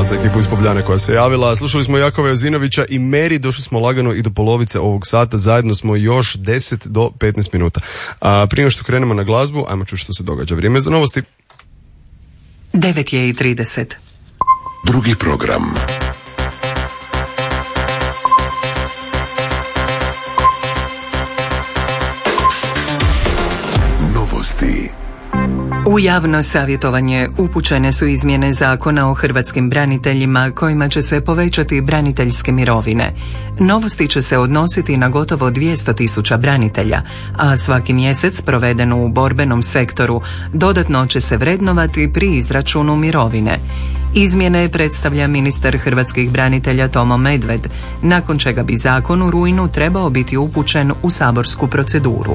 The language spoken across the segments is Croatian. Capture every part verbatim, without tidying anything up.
za ekipu iz Pobljane koja se javila. Slušali smo Jakova Jozinovića i Meri, došli smo lagano i do polovice ovog sata, zajedno smo još deset do petnaest minuta. A prije što krenemo na glazbu, ajmo čuti što se događa. Vrijeme za novosti. devet je i trideset. Drugi program. Novosti. U javno savjetovanje upućene su izmjene Zakona o hrvatskim braniteljima kojima će se povećati braniteljske mirovine. Novosti će se odnositi na gotovo dvjesto tisuća branitelja, a svaki mjesec proveden u borbenom sektoru dodatno će se vrednovati pri izračunu mirovine. Izmjene predstavlja ministar hrvatskih branitelja Tomo Medved, nakon čega bi zakon u rujnu trebao biti upućen u saborsku proceduru.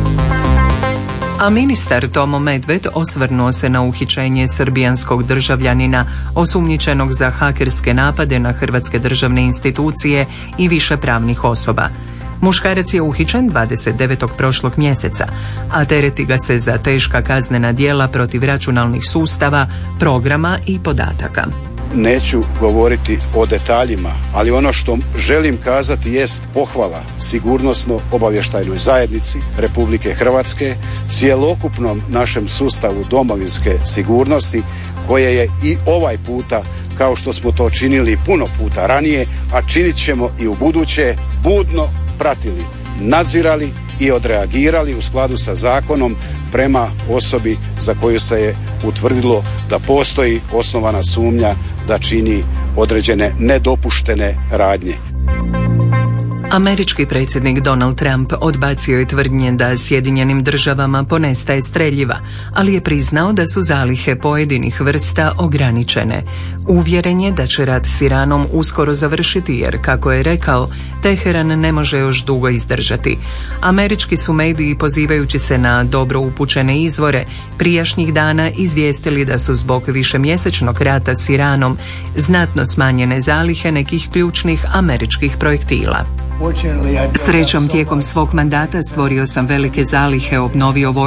A ministar Tomo Medved osvrnuo se na uhićenje srbijanskog državljanina osumnjičenog za hakerske napade na hrvatske državne institucije i više pravnih osoba. Muškarac je uhićen dvadeset devetog prošlog mjeseca, a tereti ga se za teška kaznena djela protiv računalnih sustava, programa i podataka. Neću govoriti o detaljima, ali ono što želim kazati jest pohvala sigurnosno-obavještajnoj zajednici Republike Hrvatske, cjelokupnom našem sustavu domovinske sigurnosti, koje je i ovaj puta, kao što smo to činili puno puta ranije, a činit ćemo i u buduće, budno pratili, nadzirali i odreagirali u skladu sa zakonom prema osobi za koju se je utvrdilo da postoji osnovana sumnja da čini određene nedopuštene radnje. Američki predsjednik Donald Trump odbacio je tvrdnje da Sjedinjenim državama ponestaje streljiva, ali je priznao da su zalihe pojedinih vrsta ograničene. Uvjeren je da će rat s Iranom uskoro završiti jer, kako je rekao, Teheran ne može još dugo izdržati. Američki su mediji, pozivajući se na dobro upućene izvore, prijašnjih dana izvijestili da su zbog višemjesečnog rata s Iranom znatno smanjene zalihe nekih ključnih američkih projektila. Srećom, tijekom svog mandata stvorio sam velike zalihe, obnovio vojsku